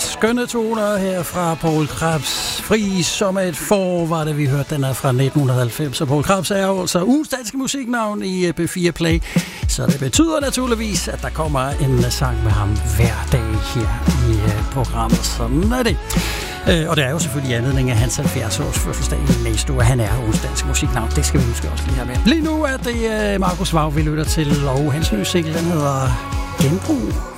skønne toner her fra Poul Krebs. Fri som et får var det, vi hørte. Den er fra 1990, og Poul Krebs er jo altså ugens danske musiknavn i B4 Play. Så det betyder naturligvis, at der kommer en sang med ham hver dag her i programmet. Sådan er det. Og det er jo selvfølgelig i anledning af hans 70-års fødselsdag i næste uge. Han er ugens danske musiknavn. Det skal vi huske også lige her med. Lige nu er det Markus Vag, vi lytter til, og hans nye single, den hedder Genbrug.